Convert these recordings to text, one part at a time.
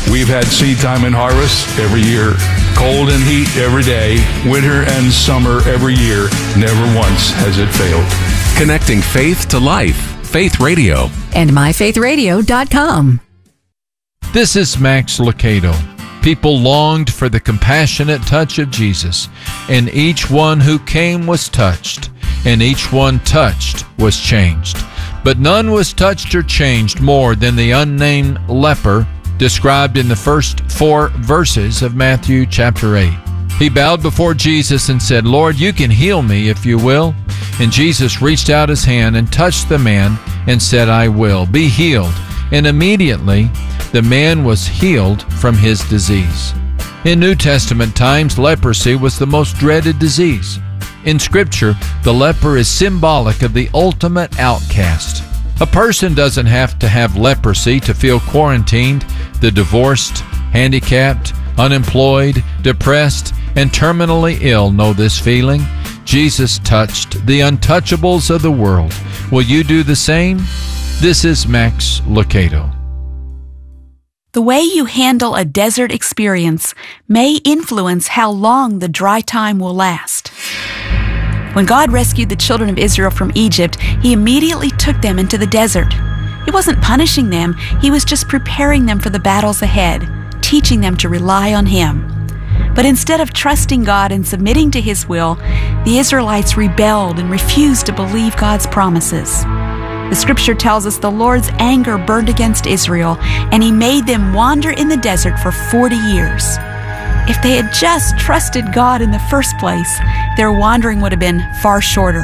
We've had seed time and harvest every year, cold and heat every day, winter and summer every year. Never once has it failed. Connecting faith to life. Faith Radio. And myfaithradio.com. This is Max Lucado. People longed for the compassionate touch of Jesus, and each one who came was touched, and each one touched was changed. But none was touched or changed more than the unnamed leper described in the first 4 verses of Matthew chapter 8. He bowed before Jesus and said, "Lord, you can heal me if you will." And Jesus reached out his hand and touched the man and said, "I will. Be healed." And immediately the man was healed from his disease. In New Testament times, leprosy was the most dreaded disease. In Scripture, the leper is symbolic of the ultimate outcast. A person doesn't have to have leprosy to feel quarantined. The divorced, handicapped, unemployed, depressed, and terminally ill know this feeling. Jesus touched the untouchables of the world. Will you do the same? This is Max Lucado. The way you handle a desert experience may influence how long the dry time will last. When God rescued the children of Israel from Egypt, He immediately took them into the desert. He wasn't punishing them, He was just preparing them for the battles ahead, teaching them to rely on Him. But instead of trusting God and submitting to His will, the Israelites rebelled and refused to believe God's promises. The Scripture tells us the Lord's anger burned against Israel, and He made them wander in the desert for 40 years. If they had just trusted God in the first place, their wandering would have been far shorter.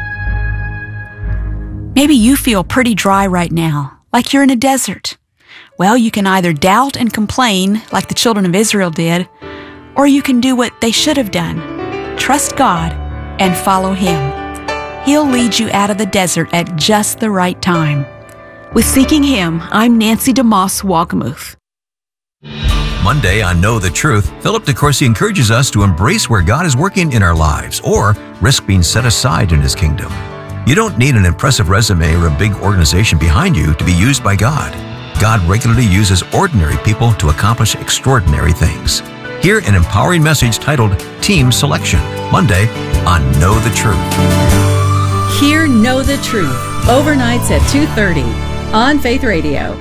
Maybe you feel pretty dry right now, like you're in a desert. Well, you can either doubt and complain, like the children of Israel did, or you can do what they should have done. Trust God and follow Him. He'll lead you out of the desert at just the right time. With Seeking Him, I'm Nancy DeMoss Walkamuth. Monday on Know the Truth, Philip DeCourcy encourages us to embrace where God is working in our lives or risk being set aside in His kingdom. You don't need an impressive resume or a big organization behind you to be used by God. God regularly uses ordinary people to accomplish extraordinary things. Hear an empowering message titled Team Selection, Monday on Know the Truth. Hear Know the Truth, overnights at 2:30 on Faith Radio.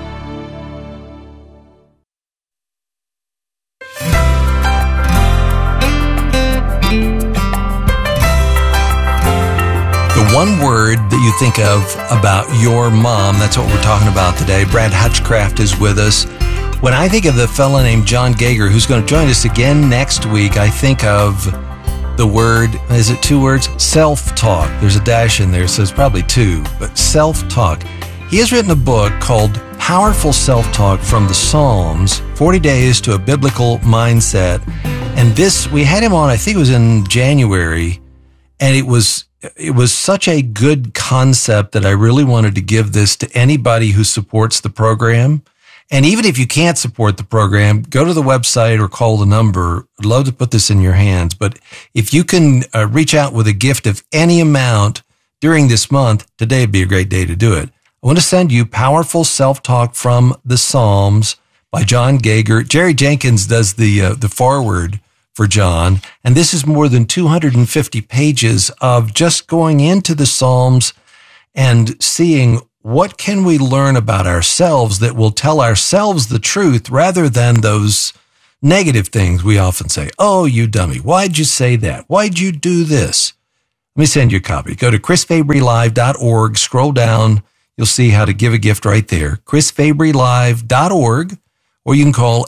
The one word that you think of about your mom, that's what we're talking about today. Brad Hutchcraft is with us. When I think of the fellow named John Gager, who's going to join us again next week, I think of the word, is it 2 words? Self-talk. There's a dash in there, so it's probably 2, but self-talk. He has written a book called Powerful Self-Talk from the Psalms, 40 Days to a Biblical Mindset. And this, we had him on, I think it was in January, and it was such a good concept that I really wanted to give this to anybody who supports the program. And even if you can't support the program, go to the website or call the number. I'd love to put this in your hands. But if you can reach out with a gift of any amount during this month, today would be a great day to do it. I want to send you Powerful Self-Talk from the Psalms by John Gager. Jerry Jenkins does the foreword for John. And this is more than 250 pages of just going into the Psalms and seeing what can we learn about ourselves that will tell ourselves the truth rather than those negative things we often say. Oh, you dummy. Why'd you say that? Why'd you do this? Let me send you a copy. Go to chrisfabrylive.org. Scroll down. You'll see how to give a gift right there. chrisfabrylive.org, or you can call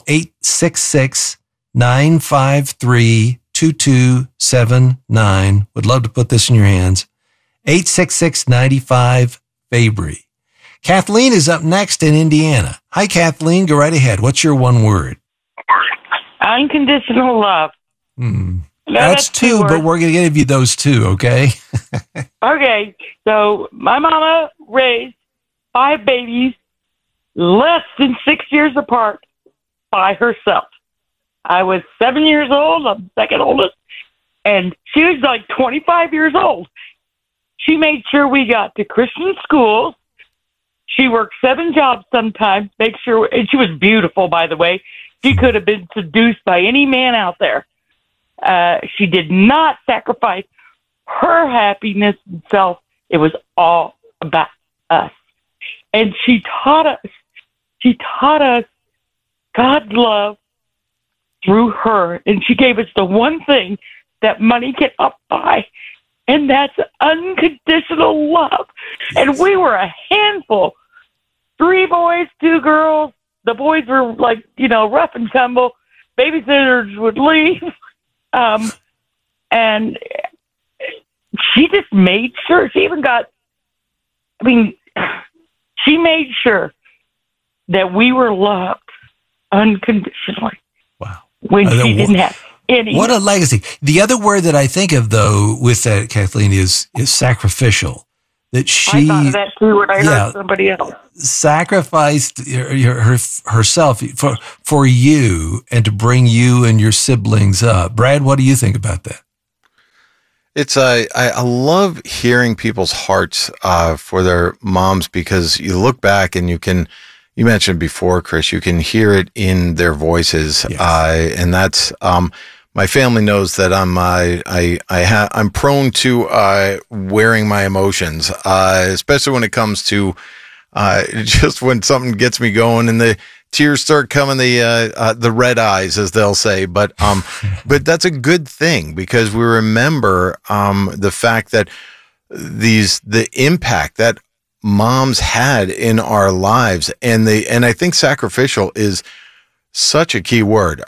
866-953-2279. Would love to put this in your hands. 866-95-FABRY. Kathleen is up next in Indiana. Hi, Kathleen. Go right ahead. What's your one word? Unconditional love. That's 2, but we're going to give you those 2, okay? Okay. So my mama raised 5 babies less than 6 years apart by herself. I was 7 years old. I'm the second oldest. And she was like 25 years old. She made sure we got to Christian schools. She worked 7 jobs sometimes, make sure, and she was beautiful, by the way. She could have been seduced by any man out there. She did not sacrifice her happiness and self. It was all about us. And she taught us God's love through her. And she gave us the one thing that money cannot buy, and that's unconditional love. And we were a handful. 3 boys, 2 girls. The boys were like, rough and tumble. Babysitters would leave. And she just made sure. She made sure that we were loved unconditionally. Wow. When she didn't have any. What a legacy. The other word that I think of, though, with that, Kathleen, is sacrificial. That she, I thought of that too when I heard somebody else. Sacrificed herself for you and to bring you and your siblings up. Brad, what do you think about that? It's I love hearing people's hearts for their moms, because you look back and you mentioned before, Chris, you can hear it in their voices. Yes. And that's my family knows that I'm prone to wearing my emotions, especially when it comes to just when something gets me going and the tears start coming, the red eyes, as they'll say. But that's a good thing, because we remember the fact that the impact that moms had in our lives, and I think sacrificial is such a key word.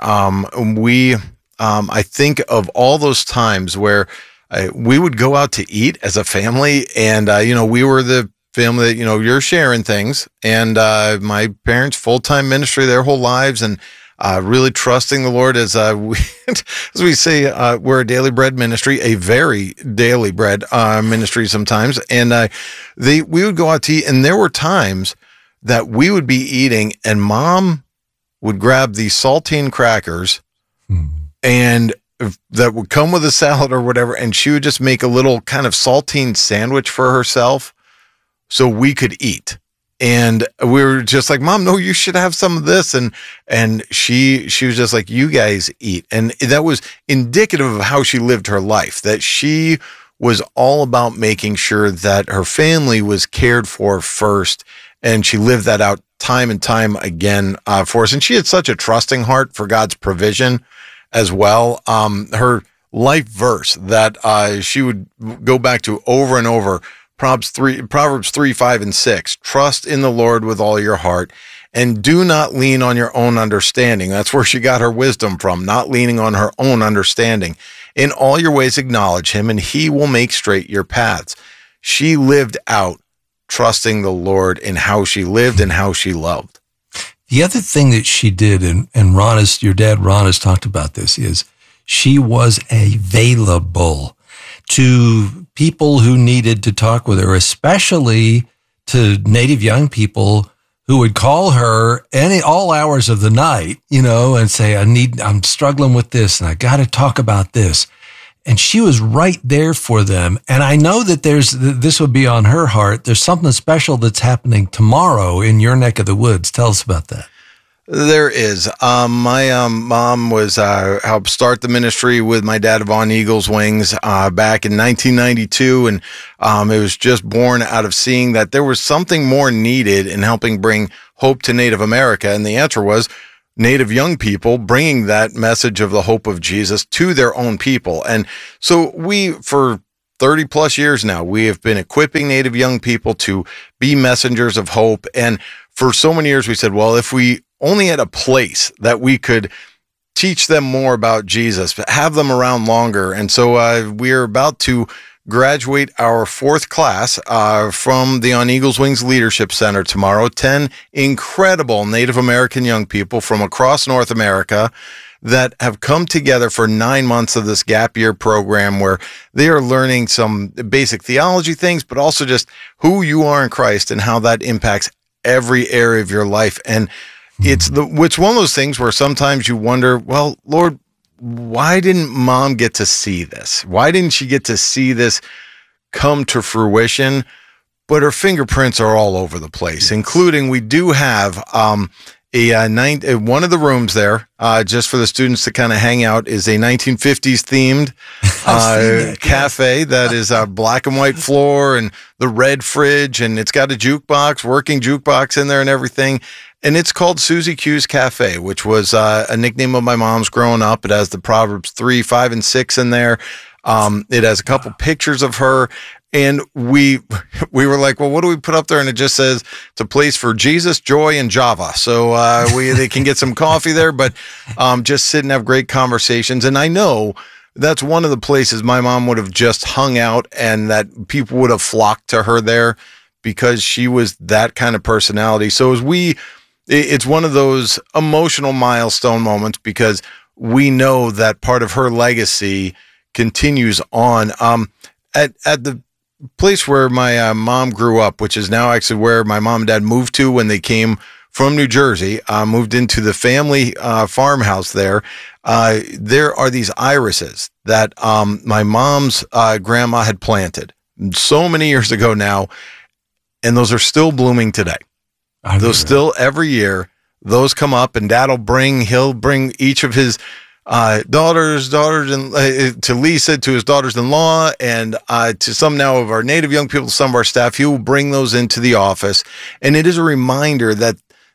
I think of all those times where we would go out to eat as a family, and we were the family that you're sharing things, and my parents' full-time ministry their whole lives, and really trusting the Lord as we say, we're a daily bread ministry, a very daily bread ministry sometimes, and we would go out to eat, and there were times that we would be eating, and Mom would grab these saltine crackers. And that would come with a salad or whatever, and she would just make a little kind of saltine sandwich for herself so we could eat. And we were just like, Mom, no, you should have some of this. And she was just like, you guys eat. And that was indicative of how she lived her life, that she was all about making sure that her family was cared for first. And she lived that out time and time again for us. And she had such a trusting heart for God's provision as well. Her life verse that she would go back to over and over, Proverbs 3, 5, and 6. Trust in the Lord with all your heart, and do not lean on your own understanding. That's where she got her wisdom from, not leaning on her own understanding. In all your ways acknowledge him, and he will make straight your paths. She lived out trusting the Lord in how she lived and how she loved. The other thing that she did, and your dad Ron has talked about this, is she was available to people who needed to talk with her, especially to Native young people who would call her all hours of the night, and say, I'm struggling with this and I got to talk about this. And she was right there for them. And I know that this would be on her heart. There's something special that's happening tomorrow in your neck of the woods. Tell us about that. There is. My mom was helped start the ministry with my dad of On Eagles Wings back in 1992, and it was just born out of seeing that there was something more needed in helping bring hope to Native America, and the answer was Native young people bringing that message of the hope of Jesus to their own people. And so for 30 plus years now, we have been equipping Native young people to be messengers of hope. And for so many years, we said, well, if we only had a place that we could teach them more about Jesus, but have them around longer. And so we're about to graduate our 4th class from the On Eagles Wings Leadership Center tomorrow. 10 incredible Native American young people from across North America that have come together for 9 months of this gap year program, where they are learning some basic theology things, but also just who you are in Christ and how that impacts every area of your life. And it's one of those things where sometimes you wonder, well, Lord, why didn't Mom get to see this? Why didn't she get to see this come to fruition? but her fingerprints are all over the place, including we do have one of the rooms there, just for the students to kind of hang out, is a 1950s themed cafe that is a black and white floor and the red fridge, and it's got a jukebox, working jukebox in there and everything. And it's called Susie Q's Cafe, which was a nickname of my mom's growing up. It has the Proverbs 3, 5, and 6 in there. It has a couple pictures of her. And we were like, well, what do we put up there? And it just says it's a place for Jesus, joy, and Java. So they can get some coffee there, but just sit and have great conversations. And I know that's one of the places my mom would have just hung out, and that people would have flocked to her there because she was that kind of personality. So it's one of those emotional milestone moments because we know that part of her legacy continues on. At the place where my mom grew up, which is now actually where my mom and dad moved to when they came from New Jersey, moved into the family farmhouse there. There are these irises that my mom's grandma had planted so many years ago now, and those are still blooming today. Those still every year, those come up, and he'll bring each of his daughters, and to Lisa, to his daughters-in-law, and to some now of our native young people, some of our staff. He will bring those into the office, and it is a reminder that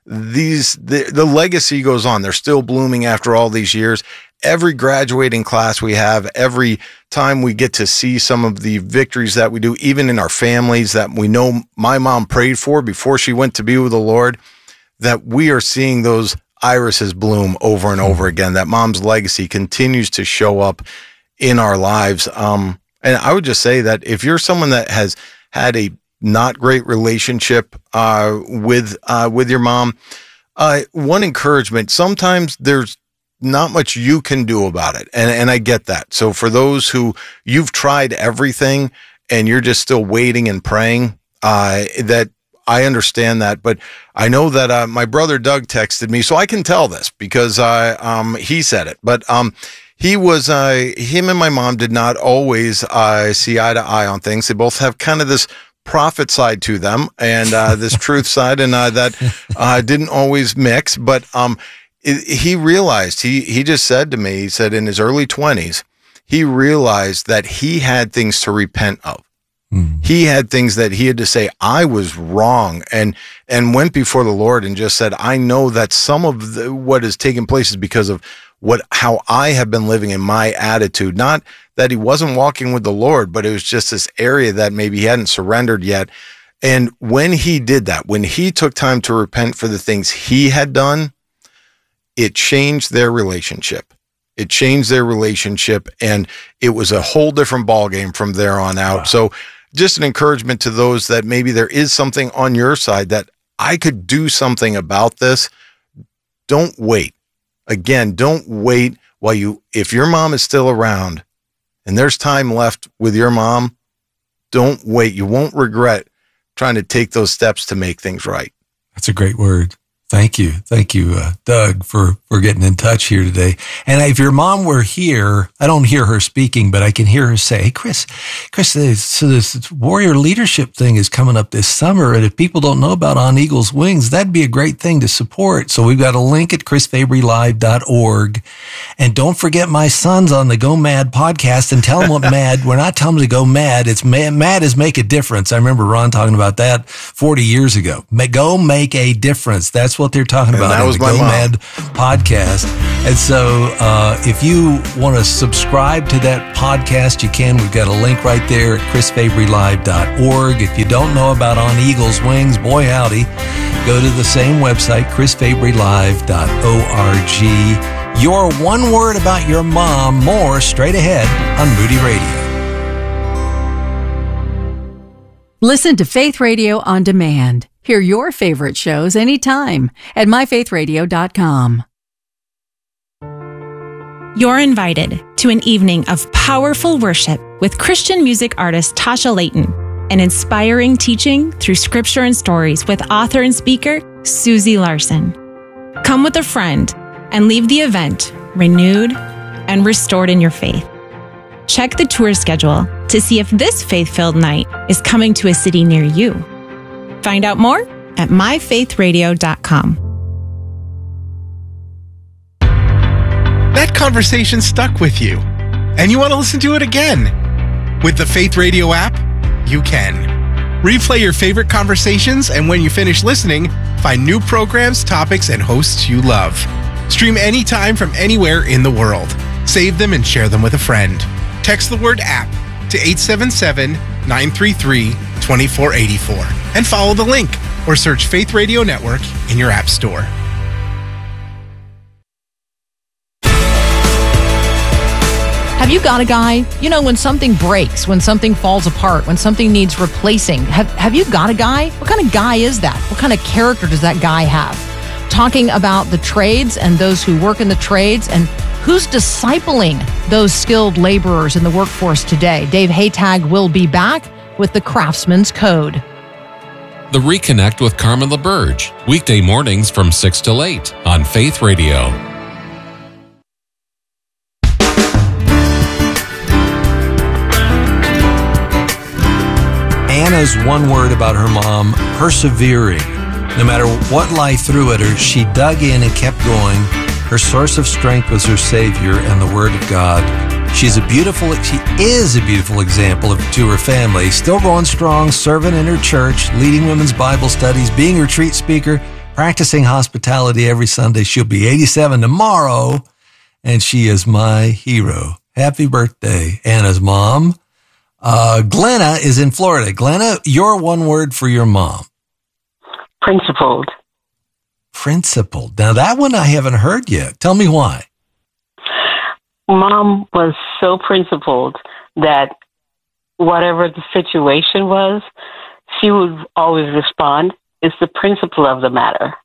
the legacy goes on. They're still blooming after all these years. Every graduating class we have, every time we get to see some of the victories that we do, even in our families that we know my mom prayed for before she went to be with the Lord, that we are seeing those irises bloom over and over again, that mom's legacy continues to show up in our lives. And I would just say that if you're someone that has had a not great relationship with your mom, one encouragement, sometimes there's not much you can do about it. And I get that. So for those who you've tried everything and you're just still waiting and praying, that I understand that. But I know that my brother Doug texted me, so I can tell this because he said it. But him and my mom did not always see eye to eye on things. They both have kind of this prophet side to them and this truth side, and that didn't always mix. But he realized, he just said to me, he said in his early 20s, he realized that he had things to repent of. He had things that he had to say, I was wrong, and went before the Lord and just said, I know that some of what has taken place is because of how I have been living in my attitude. Not that he wasn't walking with the Lord, but it was just this area that maybe he hadn't surrendered yet. And when he did that, when he took time to repent for the things he had done, it changed their relationship. It changed their relationship, and it was a whole different ballgame from there on out. Wow. So just an encouragement to those that maybe there is something on your side that I could do something about this. Don't wait. Again, don't wait if your mom is still around and there's time left with your mom, don't wait. You won't regret trying to take those steps to make things right. That's a great word. Thank you. Thank you, Doug, for getting in touch here today. And if your mom were here, I don't hear her speaking, but I can hear her say, hey, Chris, so this warrior leadership thing is coming up this summer. And if people don't know about On Eagle's Wings, that'd be a great thing to support. So we've got a link at chrisfabrylive.org. And don't forget my son's on the Go Mad podcast, and tell them what mad, we're not telling them to go mad. It's mad is make a difference. I remember Ron talking about that 40 years ago. Go make a difference. That's what they're talking about. That was my Go Mad podcast. And so if you want to subscribe to that podcast, you can. We've got a link right there at chrisfabrylive.org. If you don't know about On Eagle's Wings, boy howdy, go to the same website, chrisfabrylive.org. Your one word about your mom, more straight ahead on Moody Radio. Listen to Faith Radio on demand. Hear your favorite shows anytime at myfaithradio.com. You're invited to an evening of powerful worship with Christian music artist Tasha Layton and inspiring teaching through scripture and stories with author and speaker Susie Larson. Come with a friend and leave the event renewed and restored in your faith. Check the tour schedule to see if this faith-filled night is coming to a city near you. Find out more at myfaithradio.com. That conversation stuck with you, and you want to listen to it again. With the Faith Radio app, you can. Replay your favorite conversations, and when you finish listening, find new programs, topics, and hosts you love. Stream anytime from anywhere in the world. Save them and share them with a friend. Text the word app to 877-933-2484 and follow the link or search Faith Radio Network in your app store. Have you got a guy? You know, when something breaks, when something falls apart, when something needs replacing, have you got a guy? What kind of guy is that? What kind of character does that guy have? Talking about the trades and those who work in the trades and who's discipling those skilled laborers in the workforce today. Dave Haytag will be back with the Craftsman's Code. The Reconnect with Carmen LaBerge, weekday mornings from 6 till 8 on Faith Radio. Anna's one word about her mom, persevering. No matter what life threw at her, she dug in and kept going. Her source of strength was her Savior and the Word of God. She is a beautiful example to her family, still going strong, serving in her church, leading women's Bible studies, being a retreat speaker, practicing hospitality every Sunday. She'll be 87 tomorrow, and she is my hero. Happy birthday, Anna's mom. Glenna is in Florida. Glenna, your one word for your mom. Principled. Principled. Now, that one I haven't heard yet. Tell me why. Mom was so principled that whatever the situation was, she would always respond, it's the principle of the matter.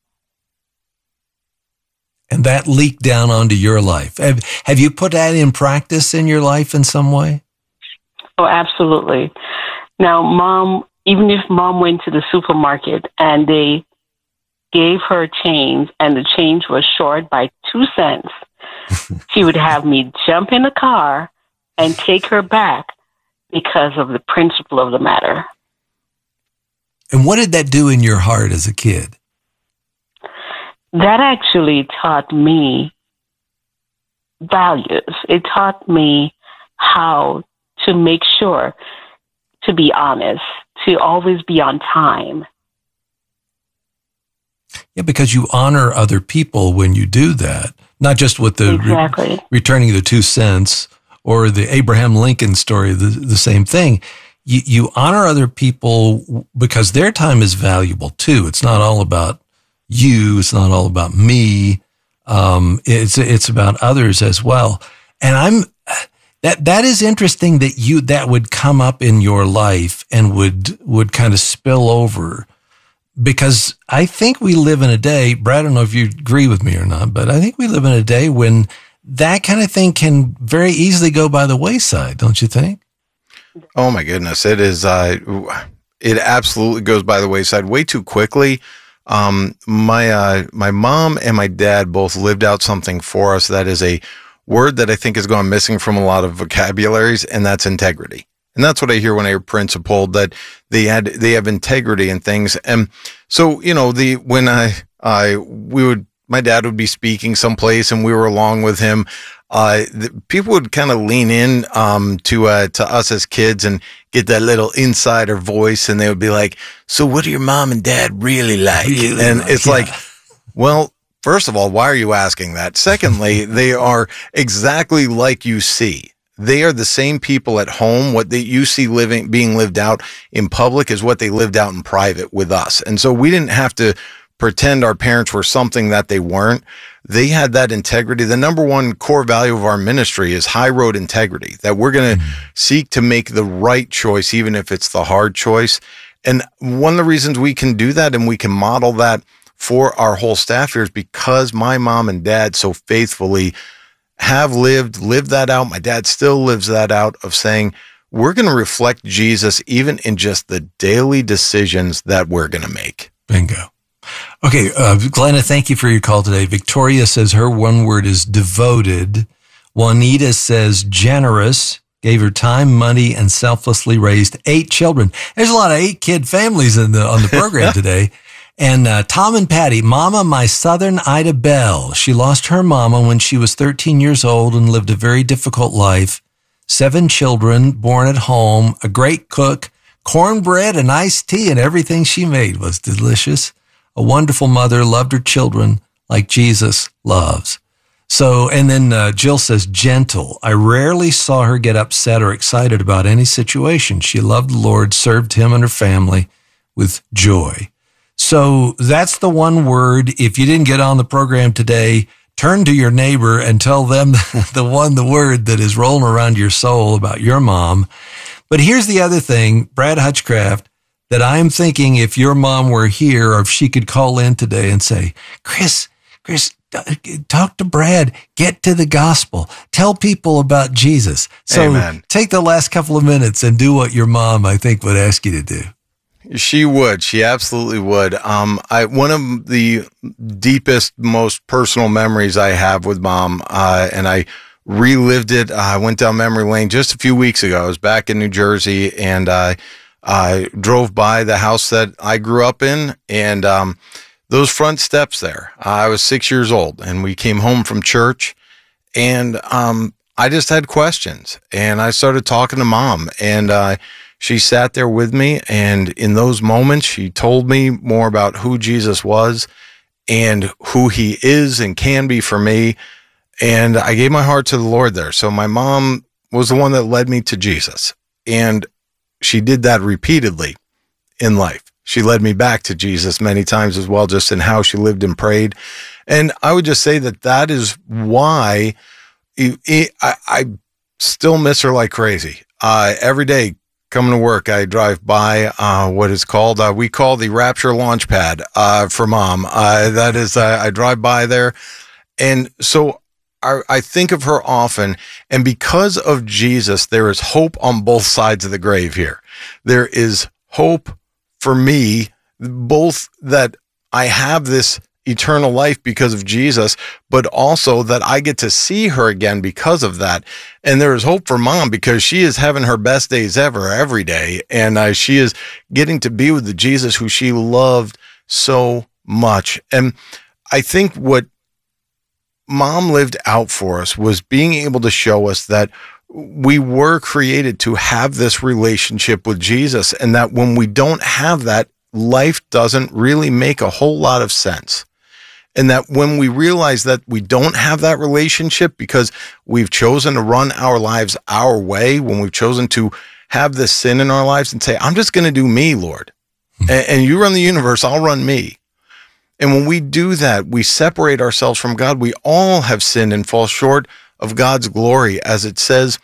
And that leaked down onto your life. Have you put that in practice in your life in some way? Oh, absolutely. Now, Mom, even if Mom went to the supermarket and they gave her change and the change was short by 2 cents, she would have me jump in the car and take her back because of the principle of the matter. And what did that do in your heart as a kid? That actually taught me values. It taught me how to make sure to be honest, to always be on time. Yeah, because you honor other people when you do that, not just with the returning the 2 cents or the Abraham Lincoln story, the same thing. You honor other people because their time is valuable too. It's not all about you. It's not all about me. It's about others as well. And that is interesting that would come up in your life and would kind of spill over, because I think we live in a day, Brad, I don't know if you agree with me or not, but I think we live in a day when that kind of thing can very easily go by the wayside, don't you think? Oh my goodness. It is, it absolutely goes by the wayside way too quickly. My mom and my dad both lived out something for us that is a word that I think has gone missing from a lot of vocabularies, and that's integrity. And that's what I hear when I hear principled, that they have integrity in things. And so, you know, my dad would be speaking someplace and we were along with him. People would kind of lean in to us as kids and get that little insider voice, and they would be like, "So what do your mom and dad really like?" It's like, well, first of all, why are you asking that? Secondly, they are exactly like you see. They are the same people at home. What you see being lived out in public is what they lived out in private with us. And so we didn't have to pretend our parents were something that they weren't. They had that integrity. The number one core value of our ministry is high road integrity, that we're going to seek to make the right choice, even if it's the hard choice. And one of the reasons we can do that and we can model that for our whole staff here is because my mom and dad so faithfully have lived that out. My dad still lives that out, of saying, we're going to reflect Jesus even in just the daily decisions that we're going to make. Bingo. Okay, Glenna, thank you for your call today. Victoria says her one word is devoted. Juanita says generous. gave her time, money, and selflessly raised 8 children. There's a lot of 8-kid families on the program today. And Tom and Patty, Mama, my Southern Ida Bell. She lost her mama when she was 13 years old and lived a very difficult life. 7 children, born at home, a great cook, cornbread and iced tea, and everything she made was delicious. A wonderful mother, loved her children like Jesus loves. So, and then Jill says, gentle. I rarely saw her get upset or excited about any situation. She loved the Lord, served him and her family with joy. So that's the one word. If you didn't get on the program today, turn to your neighbor and tell them the word that is rolling around your soul about your mom. But here's the other thing, Brad Hutchcraft, that I'm thinking if your mom were here or if she could call in today and say, Chris, talk to Brad, get to the gospel, tell people about Jesus. So Amen. Take the last couple of minutes and do what your mom, I think, would ask you to do. She would. She absolutely would. One of the deepest, most personal memories I have with Mom, and I relived it. I went down memory lane just a few weeks ago. I was back in New Jersey, and I drove by the house that I grew up in, and those front steps there. I was 6 years old, and we came home from church, and I just had questions, and I started talking to Mom, and she sat there with me, and in those moments, she told me more about who Jesus was and who he is and can be for me, and I gave my heart to the Lord there. So my mom was the one that led me to Jesus, and she did that repeatedly in life. She led me back to Jesus many times as well, just in how she lived and prayed. And I would just say that is why I still miss her like crazy. Every day coming to work, I drive by what is called, we call the Rapture launch pad for Mom. That is, I drive by there. And so I think of her often, and because of Jesus, there is hope on both sides of the grave here. There is hope for me, both that I have this eternal life because of Jesus, but also that I get to see her again because of that. And there is hope for Mom because she is having her best days ever every day. And she is getting to be with the Jesus who she loved so much. And I think what Mom lived out for us was being able to show us that we were created to have this relationship with Jesus, and that when we don't have that, life doesn't really make a whole lot of sense. And that when we realize that we don't have that relationship because we've chosen to run our lives our way, when we've chosen to have this sin in our lives and say, I'm just going to do me, Lord, and you run the universe, I'll run me. And when we do that, we separate ourselves from God. We all have sinned and fall short of God's glory, as it says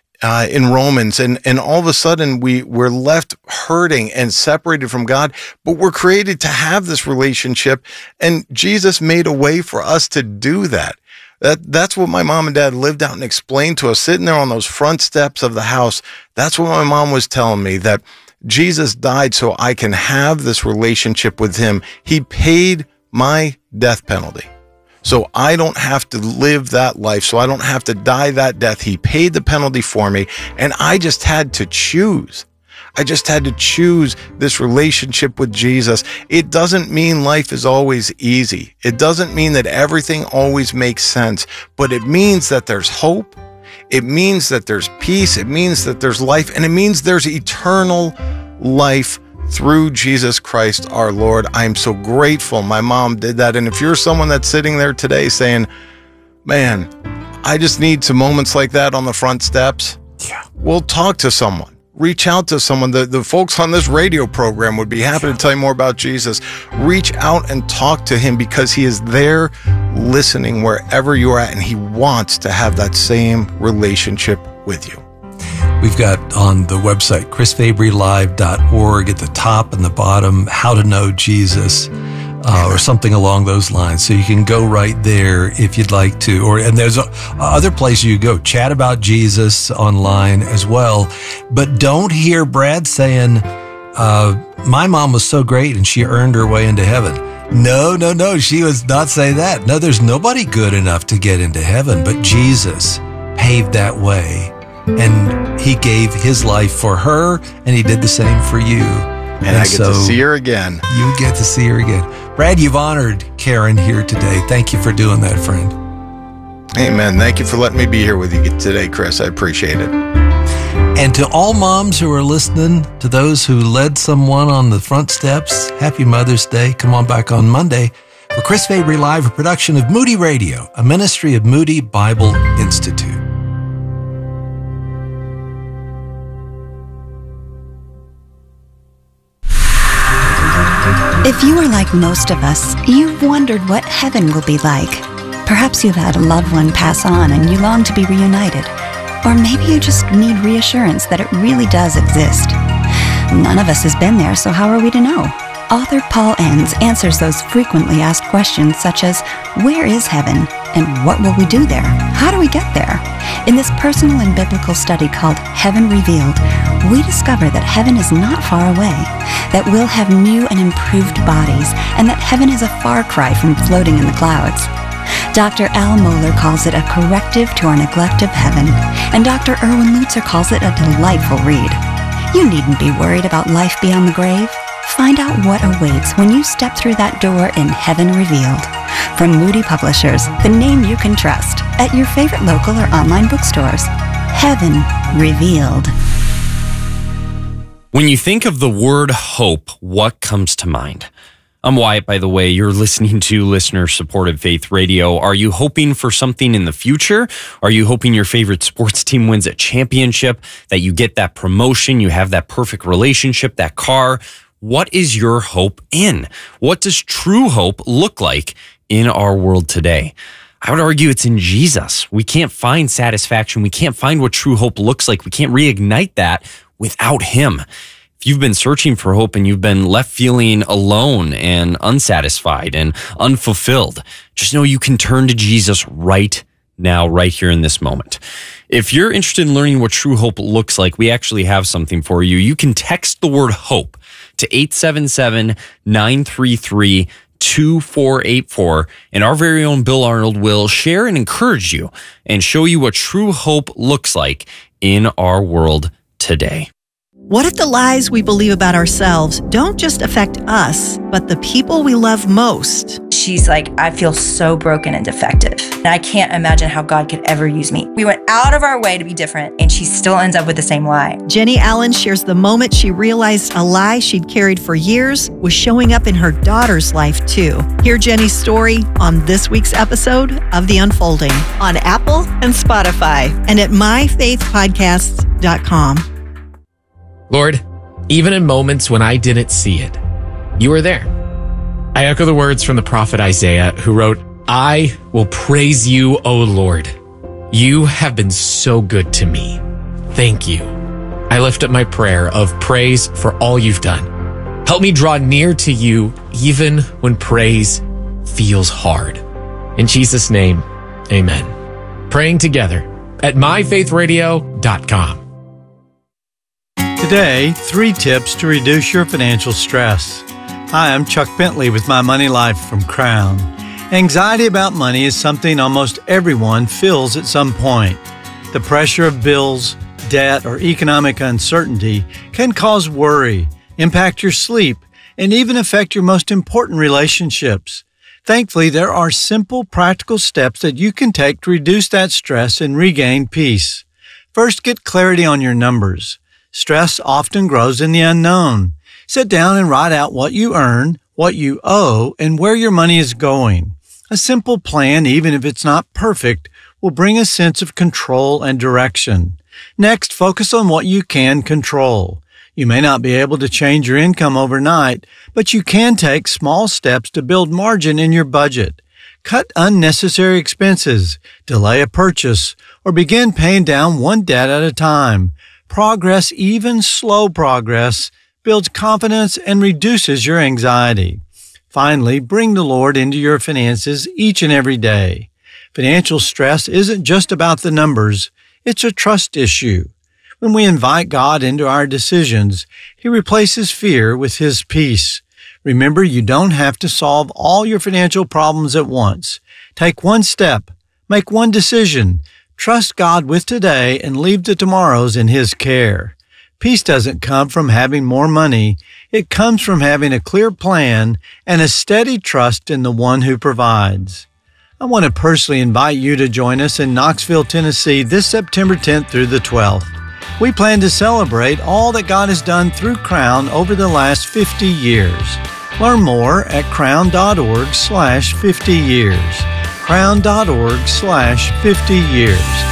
in Romans. And all of a sudden, we're left hurting and separated from God, but we're created to have this relationship. And Jesus made a way for us to do that. That's what my mom and dad lived out and explained to us, sitting there on those front steps of the house. That's what my mom was telling me, that Jesus died so I can have this relationship with him. He paid my death penalty, so I don't have to live that life, so I don't have to die that death. He paid the penalty for me, and I just had to choose. I just had to choose this relationship with Jesus. It doesn't mean life is always easy. It doesn't mean that everything always makes sense, but it means that there's hope. It means that there's peace. It means that there's life, and it means there's eternal life through Jesus Christ our Lord. I am so grateful my mom did that. And if you're someone that's sitting there today saying, man, I just need some moments like that on the front steps, well, talk to someone. Reach out to someone. The folks on this radio program would be happy to tell you more about Jesus. Reach out and talk to him, because he is there listening wherever you're at, and he wants to have that same relationship with you. We've got on the website, chrisfabrylive.org, at the top and the bottom, how to know Jesus, or something along those lines. So you can go right there if you'd like to. And there's other places you go, chat about Jesus online as well. But don't hear Brad saying, my mom was so great and she earned her way into heaven. No, she was not saying that. No, there's nobody good enough to get into heaven, but Jesus paved that way and he gave his life for her, and he did the same for you. And I get to see her again. You get to see her again. Brad, you've honored Karen here today. Thank you for doing that, friend. Amen. Thank you for letting me be here with you today, Chris. I appreciate it. And to all moms who are listening, to those who led someone on the front steps, happy Mother's Day. Come on back on Monday for Chris Fabry Live, a production of Moody Radio, a ministry of Moody Bible Institute. If you are like most of us, you've wondered what heaven will be like. Perhaps you've had a loved one pass on and you long to be reunited. Or maybe you just need reassurance that it really does exist. None of us has been there, so how are we to know? Author Paul Enns answers those frequently asked questions such as, where is heaven? And what will we do there? How do we get there? In this personal and biblical study called Heaven Revealed, we discover that heaven is not far away, that we'll have new and improved bodies, and that heaven is a far cry from floating in the clouds. Dr. Al Mohler calls it a corrective to our neglect of heaven, and Dr. Erwin Lutzer calls it a delightful read. You needn't be worried about life beyond the grave. Find out what awaits when you step through that door in Heaven Revealed. From Moody Publishers, the name you can trust, at your favorite local or online bookstores. Heaven Revealed. When you think of the word hope, what comes to mind? I'm Wyatt, by the way. You're listening to listener-supported Faith Radio. Are you hoping for something in the future? Are you hoping your favorite sports team wins a championship, that you get that promotion, you have that perfect relationship, that car? What is your hope in? What does true hope look like in our world today? I would argue it's in Jesus. We can't find satisfaction. We can't find what true hope looks like. We can't reignite that without him. If you've been searching for hope and you've been left feeling alone and unsatisfied and unfulfilled, just know you can turn to Jesus right now, right here in this moment. If you're interested in learning what true hope looks like, we actually have something for you. You can text the word hope to 877-933-2484, and our very own Bill Arnold will share and encourage you and show you what true hope looks like in our world today. What if the lies we believe about ourselves don't just affect us, but the people we love most? She's like, I feel so broken and defective, and I can't imagine how God could ever use me. We went out of our way to be different, and she still ends up with the same lie. Jenny Allen shares the moment she realized a lie she'd carried for years was showing up in her daughter's life too. Hear Jenny's story on this week's episode of The Unfolding on Apple and Spotify and at myfaithpodcasts.com. Lord, even in moments when I didn't see it, you were there. I echo the words from the prophet Isaiah, who wrote, I will praise you, O Lord. You have been so good to me. Thank you. I lift up my prayer of praise for all you've done. Help me draw near to you even when praise feels hard. In Jesus' name, amen. Praying together at myfaithradio.com. Today, 3 tips to reduce your financial stress. Hi, I'm Chuck Bentley with My Money Life from Crown. Anxiety about money is something almost everyone feels at some point. The pressure of bills, debt, or economic uncertainty can cause worry, impact your sleep, and even affect your most important relationships. Thankfully, there are simple, practical steps that you can take to reduce that stress and regain peace. First, get clarity on your numbers. Stress often grows in the unknown. Sit down and write out what you earn, what you owe, and where your money is going. A simple plan, even if it's not perfect, will bring a sense of control and direction. Next, focus on what you can control. You may not be able to change your income overnight, but you can take small steps to build margin in your budget. Cut unnecessary expenses, delay a purchase, or begin paying down one debt at a time. Progress, even slow progress, builds confidence and reduces your anxiety. Finally, bring the Lord into your finances each and every day. Financial stress isn't just about the numbers, it's a trust issue. When we invite God into our decisions, He replaces fear with His peace. Remember, you don't have to solve all your financial problems at once. Take one step, make one decision, Trust God with today and leave the tomorrows in His care. Peace doesn't come from having more money. It comes from having a clear plan and a steady trust in the one who provides. I want to personally invite you to join us in Knoxville, Tennessee this September 10th through the 12th. We plan to celebrate all that God has done through Crown over the last 50 years. Learn more at crown.org/50 years. crown.org/50 years.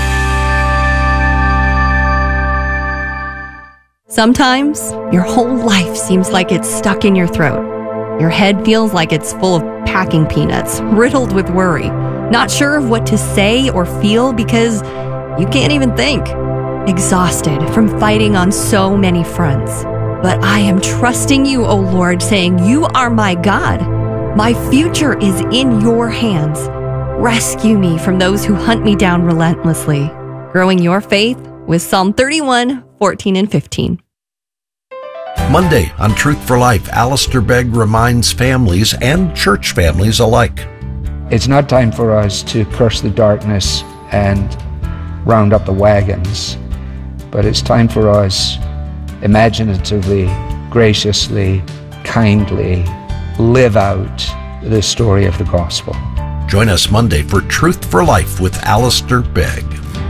Sometimes your whole life seems like it's stuck in your throat. Your head feels like it's full of packing peanuts, riddled with worry, not sure of what to say or feel because you can't even think. Exhausted from fighting on so many fronts. But I am trusting you, O Lord, saying, "You are my God. My future is in your hands. Rescue me from those who hunt me down relentlessly." Growing your faith with Psalm 31:14 and 15. Monday on Truth for Life, Alistair Begg reminds families and church families alike. It's not time for us to curse the darkness and round up the wagons, but it's time for us imaginatively, graciously, kindly live out the story of the gospel. Join us Monday for Truth for Life with Alistair Begg.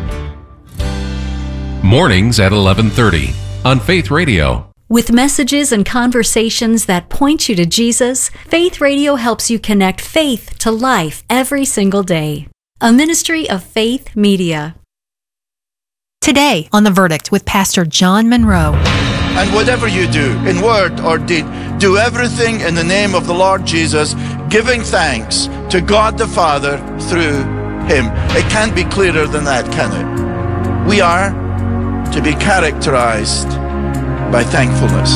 Mornings at 11:30 on Faith Radio. With messages and conversations that point you to Jesus, Faith Radio helps you connect faith to life every single day. A ministry of Faith Media. Today on The Verdict with Pastor John Monroe. And whatever you do, in word or deed, do everything in the name of the Lord Jesus, giving thanks to God the Father through Him. It can't be clearer than that, can it? We are to be characterized by thankfulness.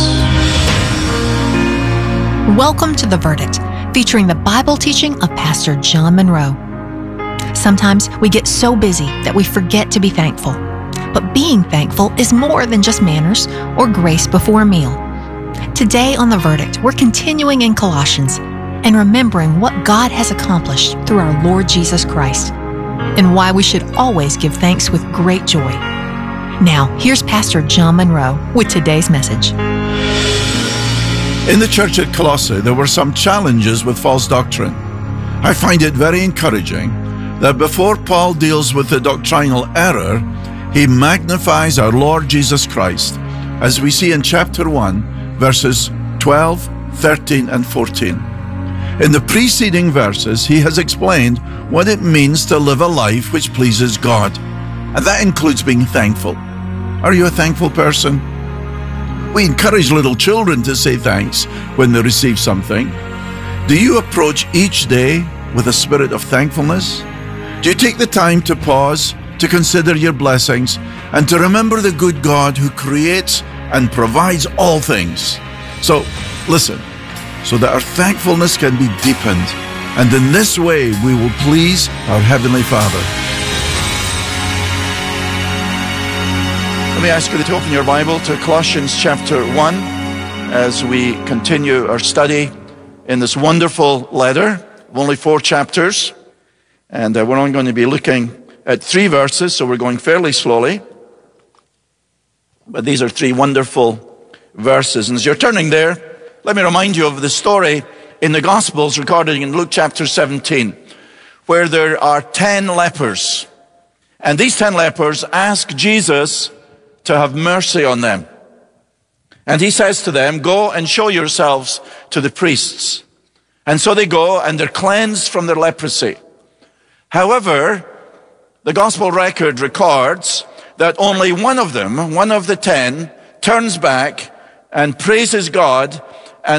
Welcome to The Verdict, featuring the Bible teaching of Pastor John Monroe. Sometimes we get so busy that we forget to be thankful. But being thankful is more than just manners or grace before a meal. Today on The Verdict, we're continuing in Colossians and remembering what God has accomplished through our Lord Jesus Christ and why we should always give thanks with great joy. Now, here's Pastor John Monroe with today's message. In the church at Colossae, there were some challenges with false doctrine. I find it very encouraging that before Paul deals with the doctrinal error, he magnifies our Lord Jesus Christ, as we see in chapter 1, verses 12, 13, and 14. In the preceding verses, he has explained what it means to live a life which pleases God, and that includes being thankful. Are you a thankful person? We encourage little children to say thanks when they receive something. Do you approach each day with a spirit of thankfulness? Do you take the time to pause, to consider your blessings, and to remember the good God who creates and provides all things? So, listen, so that our thankfulness can be deepened, and in this way we will please our Heavenly Father. Let me ask you to open your Bible to Colossians chapter 1 as we continue our study in this wonderful letter, only 4 chapters, and we're only going to be looking at 3 verses, so we're going fairly slowly. But these are 3 wonderful verses. And as you're turning there, let me remind you of the story in the Gospels recorded in Luke chapter 17, where there are 10 lepers. And these 10 lepers ask Jesus to have mercy on them. And he says to them, "Go and show yourselves to the priests." And so they go and they're cleansed from their leprosy. However, the gospel record records that only one of them, one of the 10, turns back and praises God